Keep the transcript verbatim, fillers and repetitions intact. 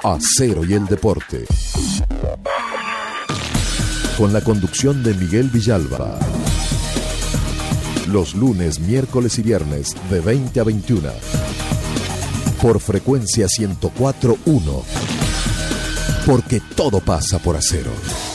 Acero y el deporte. Con la conducción de Miguel Villalba. Los lunes, miércoles y viernes de veinte a veintiuna. Por frecuencia ciento cuatro punto uno. Porque todo pasa por acero.